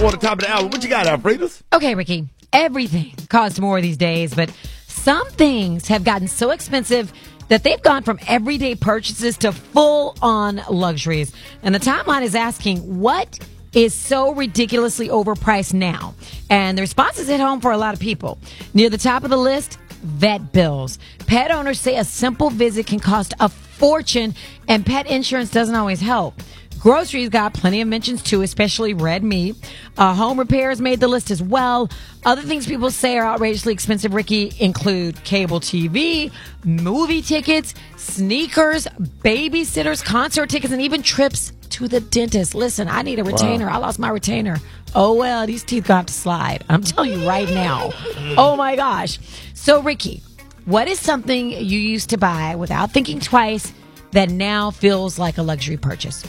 For the top of the hour, what you got, Alfredas? Okay, Ricky. Everything costs more these days, but some things have gotten so expensive that they've gone from everyday purchases to full-on luxuries. And the timeline is asking, what is so ridiculously overpriced now? And the response is hit home for a lot of people. Near the top of the list, vet bills. Pet owners say a simple visit can cost a fortune, and pet insurance doesn't always help. Groceries got plenty of mentions too, especially red meat. Home repairs made the list as well. Other things people say are outrageously expensive, Ricky, include cable TV, movie tickets, sneakers, babysitters, concert tickets, and even trips to the dentist. Listen, I need a retainer. Wow. I lost my retainer. Oh, well, these teeth going to have to slide. I'm telling you right now. Oh, my gosh. So, Ricky, what is something you used to buy without thinking twice that now feels like a luxury purchase?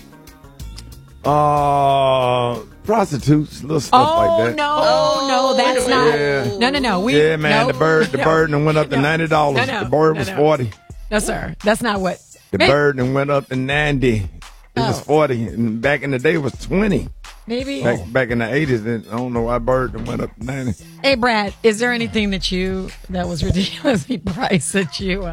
Prostitutes, little stuff like that. No, that's not. Yeah. No. The bird and went up to $90. The bird was 40. No, sir. That's not what. The bird and went up to 90. It was 40. And back in the day, it was 20. Maybe. Back in the 80s, I don't know why bird and went up to 90. Hey, Brad, is there anything that was ridiculously priced that you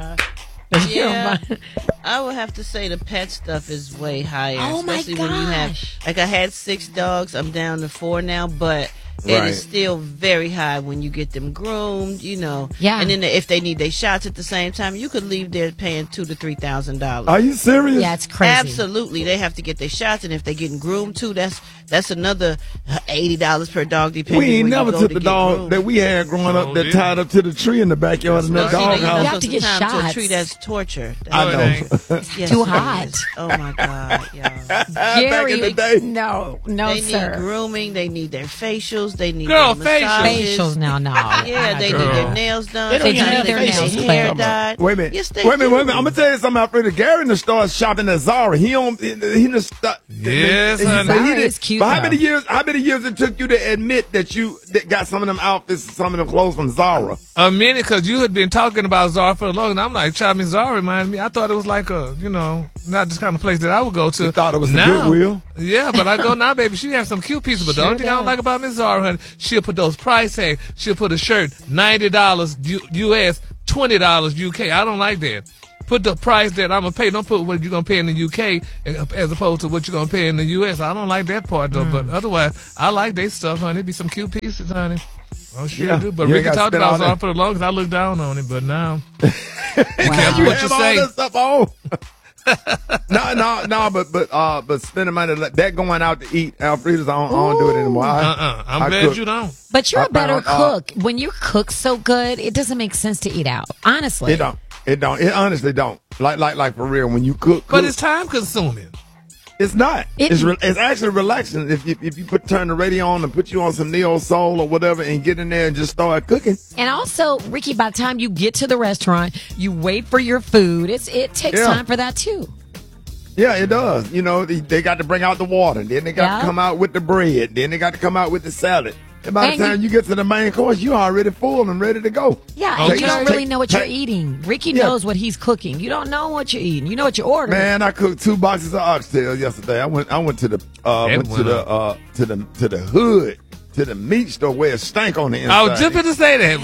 I would have to say the pet stuff is way higher. Oh especially my when you have, like, I had 6 dogs. I'm down to 4 now, but it is still very high when you get them groomed, Yeah. And then if they need their shots at the same time, you could leave there paying $2,000 to $3,000. Are you serious? Yeah, it's crazy. Absolutely, they have to get their shots, and if they're getting groomed too, that's another $80 per dog. Depending. We ain't where never you go took to the get dog groomed. that we had growing up that tied up to the tree in the backyard in that dog You house. have to get To a shots. tree, that's torture. I know. Yes, Too it hot. is. Oh my God, y'all. Back in the day. No, They sir. need grooming. They need their facials. They need Girl, their massages. Facials now, no. Yeah, they need their nails done. They don't need Sometimes their they nails get hair done. dyed. Wait a minute. Yes, they wait a minute. do. I'm gonna tell you something, Alfredo. Gary done started shopping at Zara. He just Yes, honey. Zara is cute, But how though. many years it took you to admit that you got some of them outfits, some of them clothes from Zara? A minute, because you had been talking about Zara for a long time. I'm like, Charlie, Zara reminded me. I thought it was like a, not this kind of place that I would go to. You thought it was now, a Goodwill? Yeah, but I go now, baby. She has some cute pieces. But the only thing I don't like about Miss Zara, honey, she'll put those price tags. She'll put a shirt, $90 US, $20 UK. I don't like that. Put the price that I'm going to pay. Don't put what you're going to pay in the UK as opposed to what you're going to pay in the US. I don't like that part, though. But otherwise, I like their stuff, honey. It'd be some cute pieces, honey. Oh, sure Yeah. do. But You Ricky ain't gotta talked spend about all Zara that. for the longest. I looked down on it, but now. You what you have all say. that stuff on. No, but spending money that going out to eat, Alfreda's, I don't do it anymore. I'm glad you don't. But you're a better found, cook. When you cook so good, it doesn't make sense to eat out. Honestly. It don't. It honestly don't. Like for real. When you cook, But it's time consuming. it's not. It's actually relaxing if you turn the radio on and put you on some neo soul or whatever and get in there and just start cooking. And also, Ricky, by the time you get to the restaurant, you wait for your food. It takes time for that too. Yeah, it does. They got to bring out the water, then they got to come out with the bread, then they got to come out with the salad. And by the time you get to the main course, you're already full and ready to go. Yeah, and you don't really know what you're eating. Ricky knows what he's cooking. You don't know what you're eating. You know what you're ordering. Man, I cooked 2 boxes of oxtails yesterday. I went to the hood, to the meat store where it stank on the inside. I was just going to say that.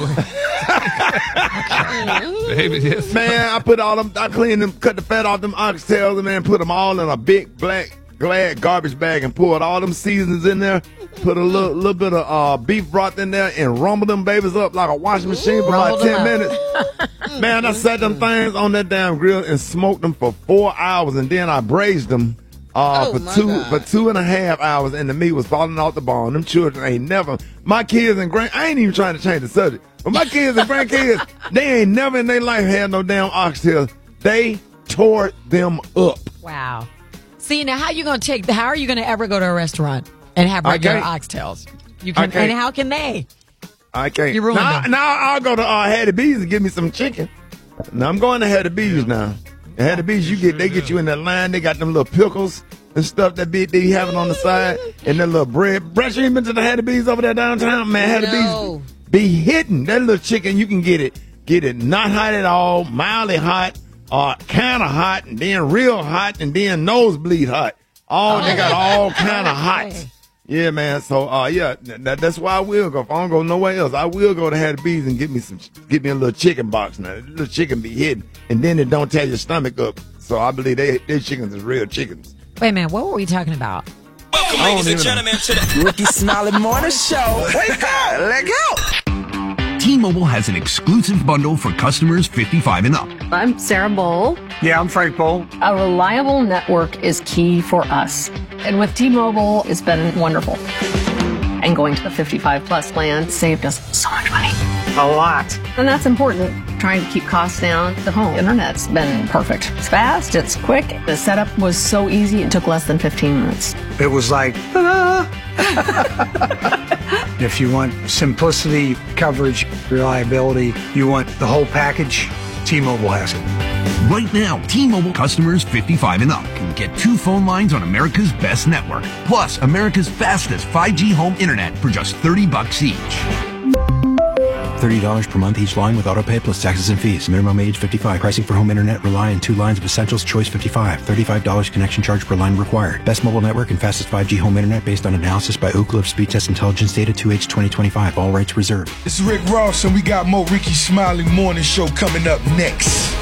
Baby, yes. Man, I cleaned them, cut the fat off them oxtails, and man, put them all in a big black Glad garbage bag and poured all them seasonings in there. Put a little bit of beef broth in there and rumble them babies up like a washing machine for like 10 minutes. Man, I set them things on that damn grill and smoked them for 4 hours, and then I braised them for 2.5 hours, and the meat was falling off the bone. Them children ain't never. My kids and I ain't even trying to change the subject, but my kids and grandkids, they ain't never in their life had no damn oxtails. They tore them up. Wow. See, now how are you going to ever go to a restaurant and have regular oxtails? You can, and how can they? I can't. You ruined them. Now I'll go to Hattie B's and get me some chicken. Now I'm going to Hattie B's now. At Hattie B's, they get you in that line. They got them little pickles and stuff that they be having on the side, and that little bread. Brett, you ain't been to the Hattie B's over there downtown, man. Hattie B's be hitting that little chicken. You can get it not hot at all, mildly hot, kind of hot, and then real hot, and then nosebleed hot. They got all kind of hot. Yeah, man. So, that's why I will go. If I don't go nowhere else, I will go to Hattie B's and get me a little chicken box now. A little chicken be hidden, and then it don't tear your stomach up. So I believe their chickens is real chickens. Wait a minute, what were we talking about? Welcome, ladies and gentlemen, to the Ricky Smiley Morning Show. Wake up, let go. T-Mobile has an exclusive bundle for customers 55 and up. I'm Sarah Bowl. Yeah, I'm Frank Bowl. A reliable network is key for us. And with T-Mobile, it's been wonderful. And going to the 55 plus plan saved us so much money. A lot. And that's important. Trying to keep costs down. The home internet's been perfect. It's fast, it's quick. The setup was so easy, it took less than 15 minutes. It was like, If you want simplicity, coverage, reliability, you want the whole package, T-Mobile has it. Right now, T-Mobile customers 55 and up can get 2 phone lines on America's best network, plus America's fastest 5G home internet for just $30 each. $30 per month each line with autopay plus taxes and fees. Minimum age 55. Pricing for home internet rely on 2 lines of Essentials Choice 55. $35 connection charge per line required. Best mobile network and fastest 5G home internet based on analysis by Ookla of Speed Test Intelligence data 2H 2025. All rights reserved. This is Rick Ross, and we got more Ricky Smiley Morning Show coming up next.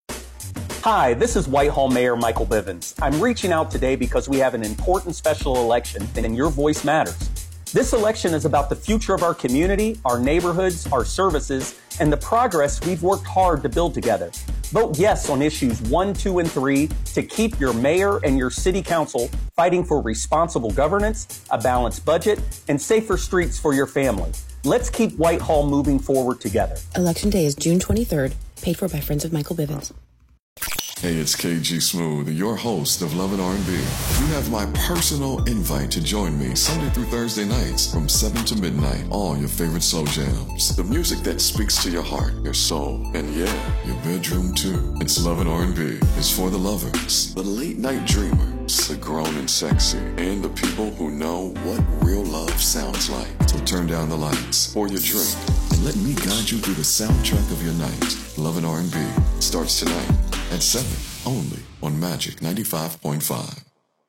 Hi, this is Whitehall Mayor Michael Bivens. I'm reaching out today because we have an important special election, and your voice matters. This election is about the future of our community, our neighborhoods, our services, and the progress we've worked hard to build together. Vote yes on issues 1, 2, and 3 to keep your mayor and your city council fighting for responsible governance, a balanced budget, and safer streets for your family. Let's keep Whitehall moving forward together. Election day is June 23rd, paid for by Friends of Michael Bivens. Hey, it's KG Smooth, your host of Love and R&B. You have my personal invite to join me Sunday through Thursday nights from 7 to midnight. All your favorite soul jams. The music that speaks to your heart, your soul, and yeah, your bedroom too. It's Love and R&B. It's for the lovers, the late night dreamers, the grown and sexy, and the people who know what real love sounds like. So turn down the lights, pour your drink, and let me guide you through the soundtrack of your night. Love and R&B starts tonight at 7, only on Magic 95.5.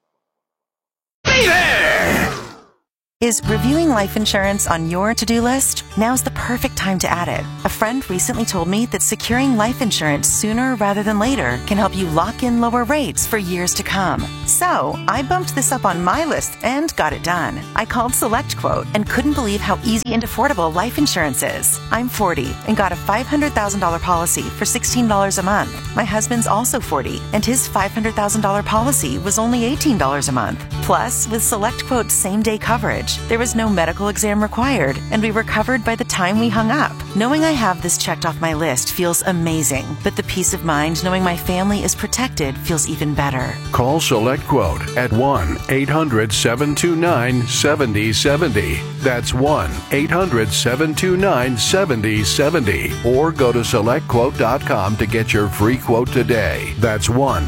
Be there! Is reviewing life insurance on your to-do list? Now's the perfect time to add it. A friend recently told me that securing life insurance sooner rather than later can help you lock in lower rates for years to come. So I bumped this up on my list and got it done. I called SelectQuote and couldn't believe how easy and affordable life insurance is. I'm 40 and got a $500,000 policy for $16 a month. My husband's also 40 and his $500,000 policy was only $18 a month. Plus, with SelectQuote's same-day coverage, there was no medical exam required, and we were covered by the time we hung up. Knowing I have this checked off my list feels amazing, but the peace of mind knowing my family is protected feels even better. Call SelectQuote at 1-800-729-7070. That's 1-800-729-7070. Or go to SelectQuote.com to get your free quote today. That's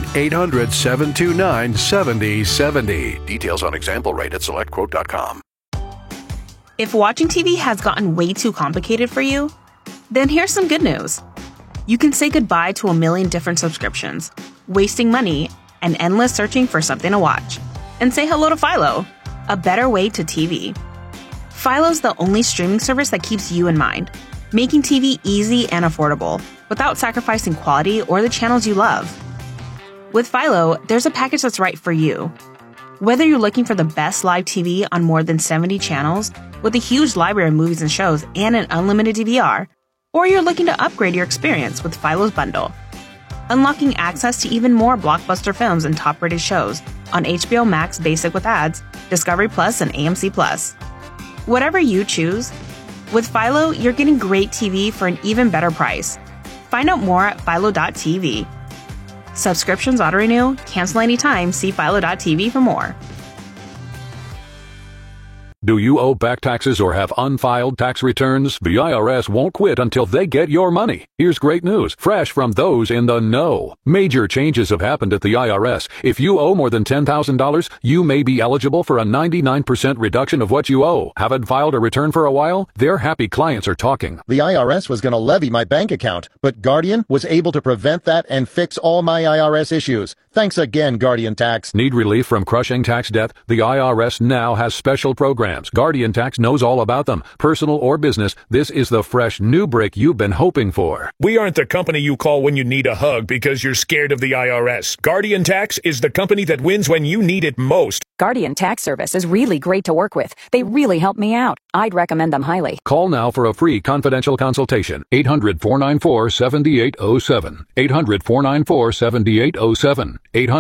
1-800-729-7070. Details on example rate at SelectQuote.com. If watching TV has gotten way too complicated for you, then here's some good news. You can say goodbye to a million different subscriptions, wasting money, and endless searching for something to watch. And say hello to Philo, a better way to TV. Philo's the only streaming service that keeps you in mind, making TV easy and affordable, without sacrificing quality or the channels you love. With Philo, there's a package that's right for you. Whether you're looking for the best live TV on more than 70 channels, with a huge library of movies and shows and an unlimited DVR, or you're looking to upgrade your experience with Philo's bundle, unlocking access to even more blockbuster films and top-rated shows on HBO Max Basic with ads, Discovery Plus, and AMC Plus. Whatever you choose, with Philo, you're getting great TV for an even better price. Find out more at philo.tv. Subscriptions auto-renew, cancel anytime, see philo.tv for more. Do you owe back taxes or have unfiled tax returns? The IRS won't quit until they get your money. Here's great news, fresh from those in the know. Major changes have happened at the IRS. If you owe more than $10,000, you may be eligible for a 99% reduction of what you owe. Haven't filed a return for a while? Their happy clients are talking. The IRS was going to levy my bank account, but Guardian was able to prevent that and fix all my IRS issues. Thanks again, Guardian Tax. Need relief from crushing tax debt? The IRS now has special programs. Guardian Tax knows all about them. Personal or business, this is the fresh new break you've been hoping for. We aren't the company you call when you need a hug because you're scared of the IRS. Guardian Tax is the company that wins when you need it most. Guardian Tax Service is really great to work with. They really help me out. I'd recommend them highly. Call now for a free confidential consultation. 800-494-7807. 800-494-7807.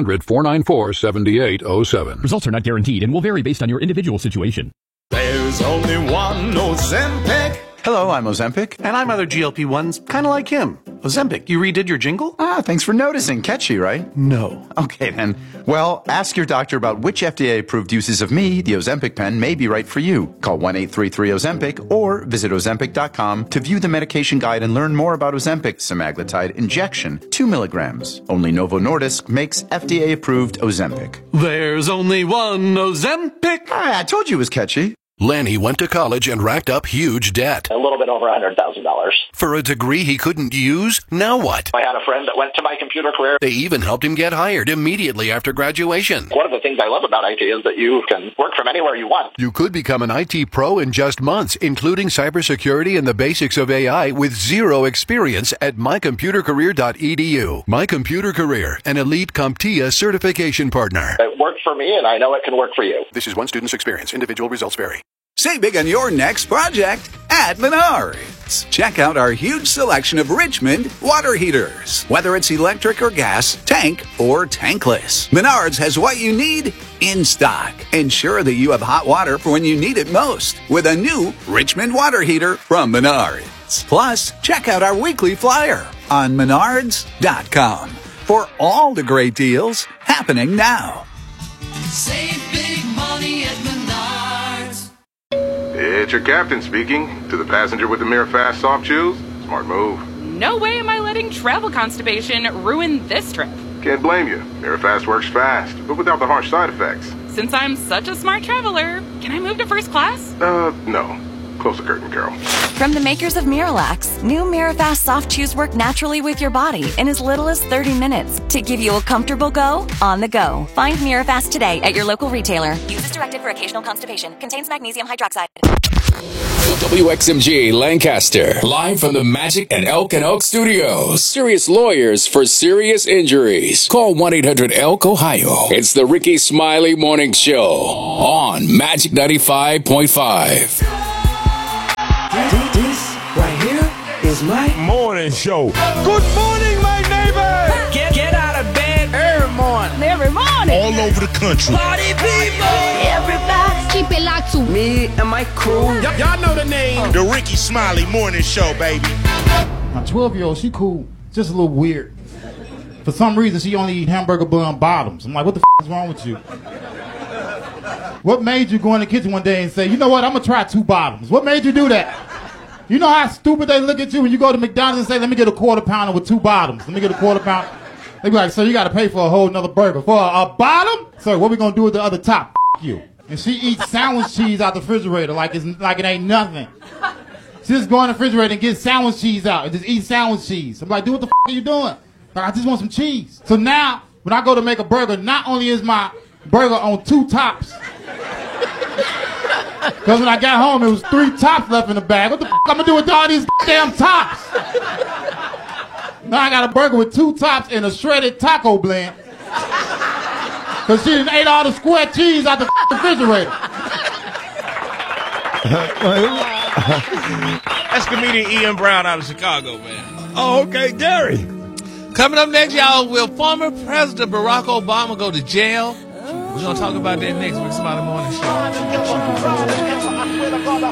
800-494-7807. Results are not guaranteed and will vary based on your individual situation. There's only one Ozempic. Hello, I'm Ozempic, and I'm other GLP-1s, kind of like him. Ozempic, you redid your jingle? Ah, thanks for noticing. Catchy, right? No. Okay, then. Well, ask your doctor about which FDA-approved uses of me, the Ozempic pen, may be right for you. Call 1-833-OZEMPIC or visit Ozempic.com to view the medication guide and learn more about Ozempic semaglutide injection, 2 milligrams. Only Novo Nordisk makes FDA-approved Ozempic. There's only one Ozempic. I told you it was catchy. Lanny went to college and racked up huge debt. A little bit over $100,000. For a degree he couldn't use? Now what? I had a friend that went to my computer career. They even helped him get hired immediately after graduation. One of the things I love about IT is that you can work from anywhere you want. You could become an IT pro in just months, including cybersecurity and the basics of AI with zero experience at mycomputercareer.edu. My Computer Career, an elite CompTIA certification partner. It worked for me, and I know it can work for you. This is one student's experience. Individual results vary. Save big on your next project at Menards. Check out our huge selection of Richmond water heaters. Whether it's electric or gas, tank or tankless, Menards has what you need in stock. Ensure that you have hot water for when you need it most with a new Richmond water heater from Menards. Plus, check out our weekly flyer on Menards.com for all the great deals happening now. Save big money at Menards. It's your captain speaking. To the passenger with the Mirror Fast soft chews, smart move. No way am I letting travel constipation ruin this trip. Can't blame you. Mirror Fast works fast, but without the harsh side effects. Since I'm such a smart traveler, can I move to first class? No. Close the curtain, Carol. From the makers of Miralax, new Mirafast soft chews work naturally with your body in as little as 30 minutes to give you a comfortable go on the go. Find Mirafast today at your local retailer. Use as directed for occasional constipation. Contains magnesium hydroxide. WXMG Lancaster, live from the Magic and Elk and Oak Studios. Serious lawyers for serious injuries. Call 1-800-ELK-OHIO. It's the Ricky Smiley Morning Show on Magic 95.5. This right here is my morning show. Good morning, my neighbor. Get out of bed every morning. Every morning. All over the country. Party people. Everybody. Keep it locked to me and my crew. Y'all know the name. The Ricky Smiley Morning Show, baby. My 12-year-old, she cool. Just a little weird. For some reason, she only eat hamburger bun bottoms. I'm like, what the is wrong with you? What made you go in the kitchen one day and say, you know what, I'm going to try 2 bottoms? What made you do that? You know how stupid they look at you when you go to McDonald's and say, let me get a quarter pounder with 2 bottoms. Let me get a quarter pounder. They be like, sir, you got to pay for a whole nother burger. For a bottom? Sir, what we going to do with the other top? You. And she eats sandwich cheese out the refrigerator like it ain't nothing. She just go in the refrigerator and get sandwich cheese out and just eat sandwich cheese. I'm like, dude, what the are you doing? Like, I just want some cheese. So now, when I go to make a burger, not only is my burger on 2 tops, because when I got home, it was 3 tops left in the bag. What the I'm going to do with all these damn tops? Now I got a burger with 2 tops and a shredded taco blend. Because she done ate all the square cheese out the refrigerator. That's comedian Ian Brown out of Chicago, man. Oh, okay, Gary. Coming up next, y'all, will former President Barack Obama go to jail? We're going to talk about that next week's Smiley Morning Show.